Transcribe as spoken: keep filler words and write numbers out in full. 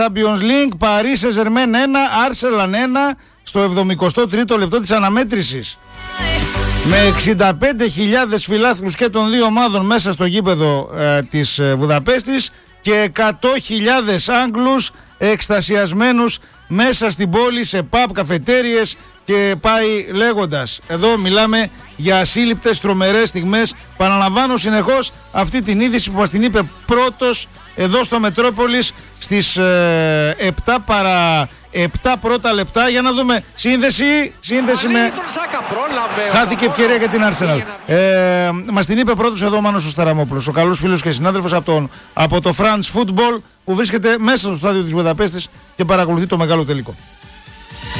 Champions League, Paris Saint-Germain ένα, Arsenal ένα στο εβδομηκοστό τρίτο λεπτό της αναμέτρησης. Με εξήντα πέντε χιλιάδες φιλάθλους και των δύο ομάδων μέσα στο γήπεδο ε, της ε, Βουδαπέστης και εκατό χιλιάδες Άγγλους εκστασιασμένους μέσα στην πόλη, σε pub, καφετέριες και πάει λέγοντας. Εδώ μιλάμε για ασύλληπτες τρομερές στιγμές. Παραλαμβάνω συνεχώς αυτή την είδηση που μας την είπε πρώτος εδώ στο Μετρόπολης στις ε, επτά παρά επτά πρώτα λεπτά. Για να δούμε σύνδεση, σύνδεση με... Χάθηκε ευκαιρία για την Arsenal. Ε, μας την είπε πρώτος εδώ ο Μάνος ο Σταραμόπουλος, ο καλός φίλος και συνάδελφος από, τον, από το France Football, που βρίσκεται μέσα στο στάδιο της Βουδαπέστης και παρακολουθεί το μεγάλο τελικό.